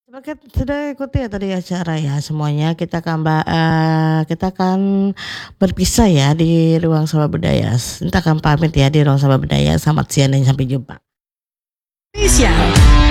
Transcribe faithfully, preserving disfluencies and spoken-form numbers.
Sebagai sudah ikuti ya tadi acara ya semuanya kita akan ba eee, kita akan berpisah ya di ruang Sabah Budaya. Kita akan pamit ya di ruang Sabah Budaya. Selamat siang dan sampai jumpa. Spesial